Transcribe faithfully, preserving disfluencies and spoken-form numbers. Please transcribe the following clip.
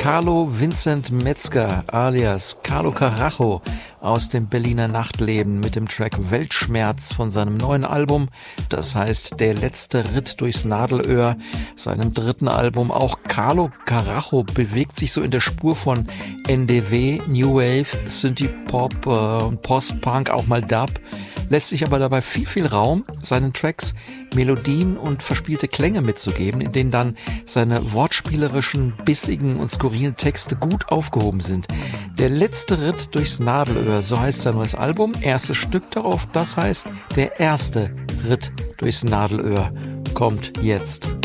Carlo Vincent Metzger alias Carlo Carajo aus dem Berliner Nachtleben mit dem Track Weltschmerz von seinem neuen Album, das heißt Der letzte Ritt durchs Nadelöhr, seinem dritten Album. Auch Carlo Carajo bewegt sich so in der Spur von N D W, New Wave, Synthie-Pop und äh, Post-Punk, auch mal Dub, lässt sich aber dabei viel, viel Raum, seinen Tracks Melodien und verspielte Klänge mitzugeben, in denen dann seine wortspielerischen, bissigen und skurrilen Texte gut aufgehoben sind. Der letzte Ritt durchs Nadelöhr, so heißt sein neues Album. Erstes Stück darauf, das heißt Der erste Ritt durchs Nadelöhr, kommt jetzt.